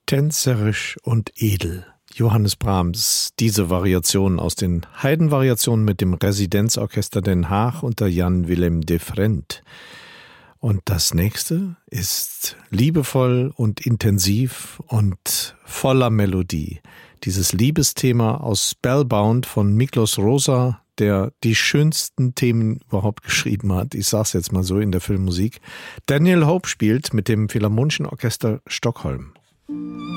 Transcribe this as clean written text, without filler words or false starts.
Tänzerisch und edel. Johannes Brahms, diese Variation aus den Haydn-Variationen mit dem Residenzorchester Den Haag unter Jan-Willem de Frendt. Und das nächste ist liebevoll und intensiv und voller Melodie. Dieses Liebesthema aus Spellbound von Miklos Rozsa, der die schönsten Themen überhaupt geschrieben hat. Ich sag's jetzt mal so in der Filmmusik. Daniel Hope spielt mit dem Philharmonischen Orchester Stockholm.